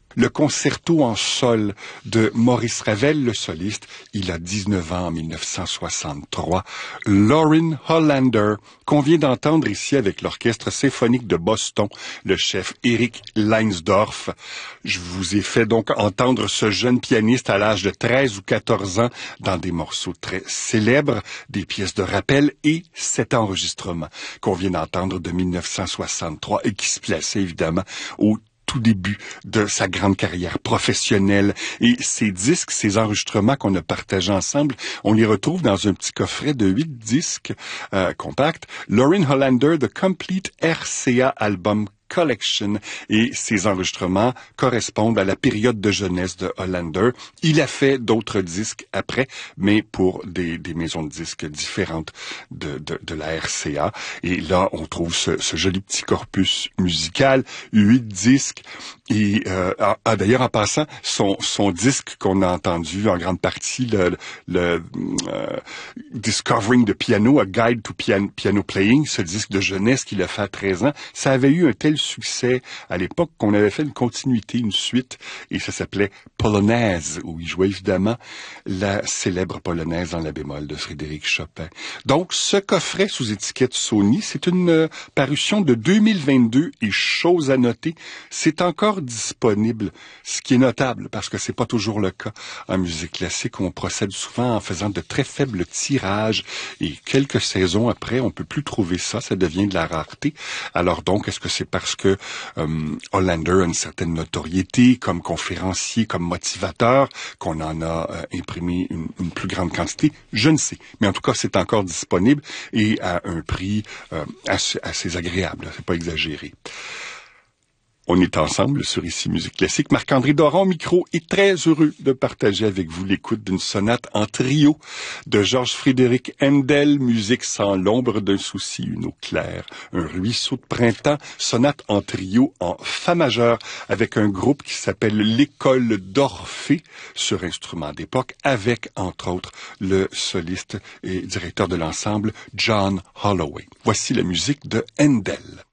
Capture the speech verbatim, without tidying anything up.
Le concerto en sol de Maurice Ravel, le soliste, il a dix-neuf ans en mille neuf cent soixante-trois. Lorin Hollander, qu'on vient d'entendre ici avec l'Orchestre symphonique de Boston, le chef Eric Leinsdorf. Je vous ai fait donc entendre ce jeune pianiste à l'âge de treize ou quatorze ans dans des morceaux très célèbres, des pièces de rappel et cet enregistrement qu'on vient d'entendre de mille neuf cent soixante-trois et qui se plaçait évidemment au tout début de sa grande carrière professionnelle. Et ces disques, ces enregistrements qu'on a partagés ensemble, on les retrouve dans un petit coffret de huit disques euh, compacts. Lorin Hollander, The Complete R C A Album Collection, et ces enregistrements correspondent à la période de jeunesse de Hollander. Il a fait d'autres disques après, mais pour des, des maisons de disques différentes de, de, de la R C A. Et là, on trouve ce, ce joli petit corpus musical, huit disques. Et euh, ah, d'ailleurs, en passant, son, son disque qu'on a entendu en grande partie, le, le euh, Discovering the Piano, A Guide to Piano, Piano Playing, ce disque de jeunesse qu'il a fait à treize ans, ça avait eu un tel succès à l'époque qu'on avait fait une continuité, une suite, et ça s'appelait Polonaise, où il jouait évidemment la célèbre polonaise en la bémol de Frédéric Chopin. Donc, ce coffret sous étiquette Sony, c'est une euh, parution de deux mille vingt-deux, et chose à noter, c'est encore disponible, ce qui est notable, parce que c'est pas toujours le cas en musique classique. On procède souvent en faisant de très faibles tirages, et quelques saisons après, on peut plus trouver ça, ça devient de la rareté. Alors donc, est-ce que c'est parce que euh, Hollander a une certaine notoriété comme conférencier, comme motivateur, qu'on en a euh, imprimé une, une plus grande quantité? Je ne sais. Mais en tout cas, c'est encore disponible et à un prix euh, assez, assez agréable. C'est pas exagéré. On est ensemble sur Ici Musique Classique. Marc-André Doron, micro, est très heureux de partager avec vous l'écoute d'une sonate en trio de Georges Frédéric Handel, musique sans l'ombre d'un souci, une eau claire, un ruisseau de printemps, sonate en trio en fa majeur avec un groupe qui s'appelle l'École d'Orphée sur instrument d'époque, avec entre autres le soliste et directeur de l'ensemble John Holloway. Voici la musique de Handel.